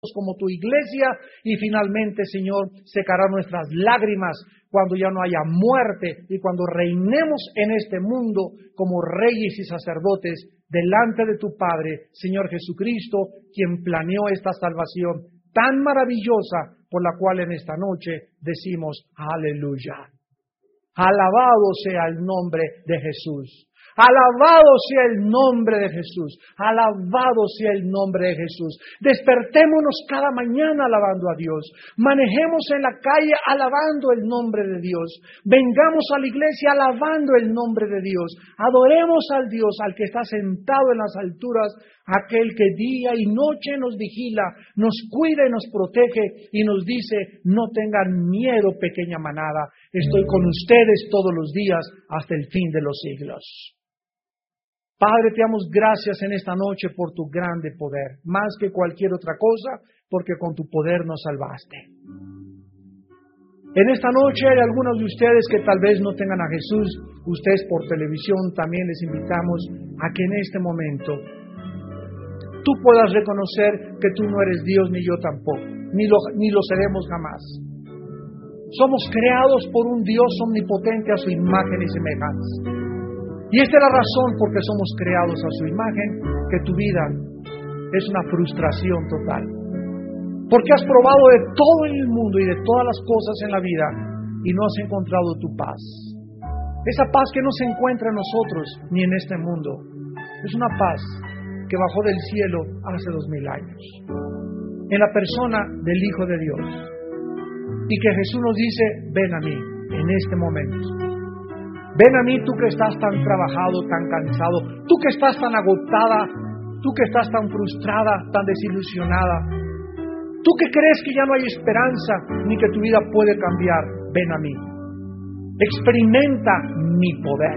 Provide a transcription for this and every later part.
como tu iglesia, y finalmente, Señor, secará nuestras lágrimas cuando ya no haya muerte y cuando reinemos en este mundo como reyes y sacerdotes delante de tu Padre, Señor Jesucristo, quien planeó esta salvación tan maravillosa por la cual en esta noche decimos aleluya. Alabado sea el nombre de Jesús. Alabado sea el nombre de Jesús. Alabado sea el nombre de Jesús. Despertémonos cada mañana alabando a Dios. Manejemos en la calle alabando el nombre de Dios. Vengamos a la iglesia alabando el nombre de Dios. Adoremos al Dios, al que está sentado en las alturas, aquel que día y noche nos vigila, nos cuida y nos protege y nos dice: no tengan miedo, pequeña manada. Estoy con ustedes todos los días hasta el fin de los siglos. Padre, te damos gracias en esta noche por tu grande poder, más que cualquier otra cosa, porque con tu poder nos salvaste. En esta noche hay algunos de ustedes que tal vez no tengan a Jesús. Ustedes por televisión también les invitamos a que en este momento tú puedas reconocer que tú no eres Dios, ni yo tampoco, ni lo seremos jamás. Somos creados por un Dios omnipotente a su imagen y semejanza. Y esta es la razón por qué somos creados a su imagen, que tu vida es una frustración total. Porque has probado de todo en el mundo y de todas las cosas en la vida y no has encontrado tu paz. Esa paz que no se encuentra en nosotros ni en este mundo. Es una paz que bajó del cielo hace 2000 años. En la persona del Hijo de Dios. Y que Jesús nos dice: ven a mí en este momento. Ven a mí, tú que estás tan trabajado, tan cansado, tú que estás tan agotada, tú que estás tan frustrada, tan desilusionada, tú que crees que ya no hay esperanza ni que tu vida puede cambiar. Ven a mí. Experimenta mi poder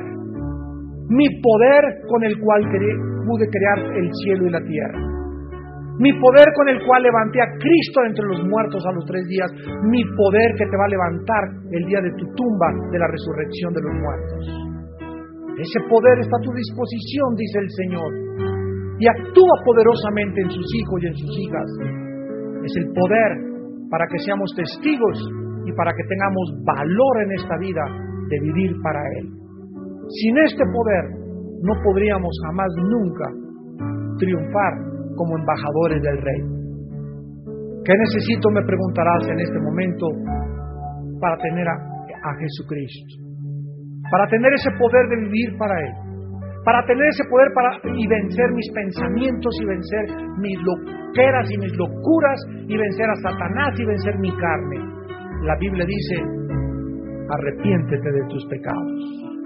con el cual pude crear el cielo y la tierra. Mi poder con el cual levanté a Cristo entre los muertos a los 3 días. Mi poder que te va a levantar el día de tu tumba, de la resurrección de los muertos. Ese poder está a tu disposición, dice el Señor. Y actúa poderosamente en sus hijos y en sus hijas. Es el poder para que seamos testigos y para que tengamos valor en esta vida de vivir para Él. Sin este poder no podríamos jamás nunca triunfar como embajadores del Rey. ¿Qué necesito, me preguntarás en este momento, para tener a Jesucristo? Para tener ese poder de vivir para Él. Para tener ese poder y vencer mis pensamientos y vencer mis loqueras y mis locuras y vencer a Satanás y vencer mi carne. La Biblia dice: arrepiéntete de tus pecados.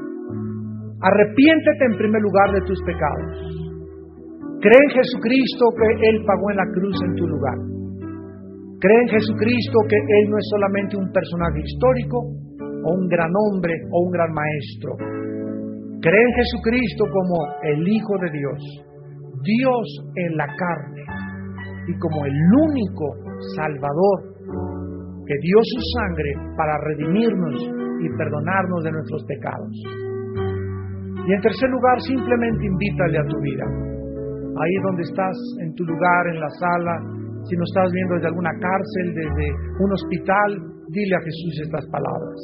Arrepiéntete en primer lugar de tus pecados. Cree en Jesucristo que Él pagó en la cruz en tu lugar. Cree en Jesucristo que Él no es solamente un personaje histórico o un gran hombre o un gran maestro. Cree en Jesucristo como el Hijo de Dios, Dios en la carne, y como el único Salvador que dio su sangre para redimirnos y perdonarnos de nuestros pecados. Y en tercer lugar, simplemente invítale a tu vida. Ahí donde estás, en tu lugar, en la sala, si nos estás viendo desde alguna cárcel, desde un hospital, dile a Jesús estas palabras.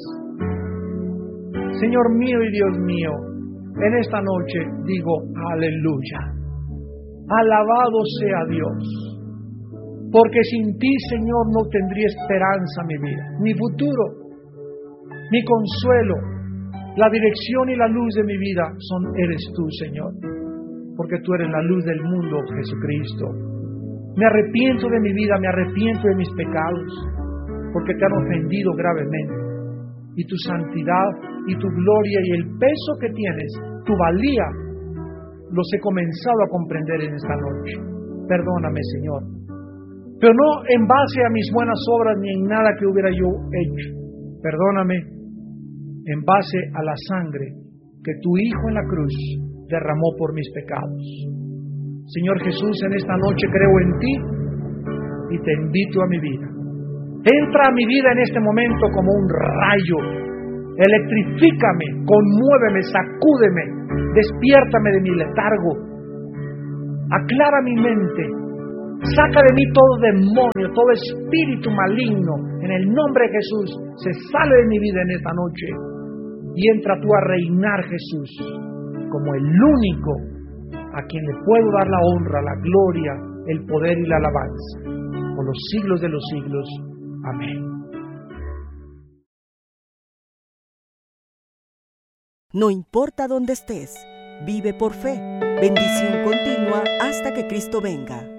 Señor mío y Dios mío, en esta noche digo aleluya. Alabado sea Dios. Porque sin ti, Señor, no tendría esperanza mi vida, mi futuro, mi consuelo, la dirección y la luz de mi vida eres tú, Señor. Porque tú eres la luz del mundo, Jesucristo. Me arrepiento de mi vida, me arrepiento de mis pecados, porque te han ofendido gravemente. Y tu santidad y tu gloria y el peso que tienes, tu valía, los he comenzado a comprender en esta noche. Perdóname, Señor. Pero no en base a mis buenas obras ni en nada que hubiera yo hecho. Perdóname en base a la sangre que tu Hijo en la cruz derramó por mis pecados. Señor Jesús, en esta noche creo en ti y te invito a mi vida. Entra a mi vida en este momento como un rayo. Electrifícame, conmuéveme, sacúdeme, despiértame de mi letargo. Aclara mi mente Saca de mí todo demonio, todo espíritu maligno. En el nombre de Jesús, se sale de mi vida en esta noche. Y entra tú a reinar, Jesús, como el único a quien le puedo dar la honra, la gloria, el poder y la alabanza, por los siglos de los siglos. Amén. No importa dónde estés, vive por fe. Bendición continua hasta que Cristo venga.